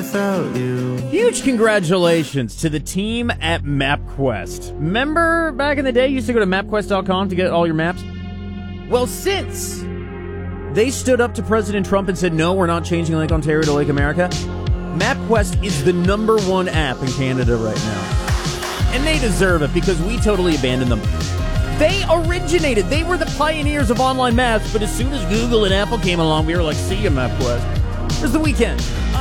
without you. Huge congratulations to the team at MapQuest. Remember back in the day, you used to go to mapquest.com to get all your maps? Well, since they stood up to President Trump and said, no, we're not changing Lake Ontario to Lake America, MapQuest is the #1 app in Canada right now. And they deserve it because we totally abandoned them. They originated. They were the pioneers of online maps, but as soon as Google and Apple came along, we were like, see you, MapQuest. It's the weekend.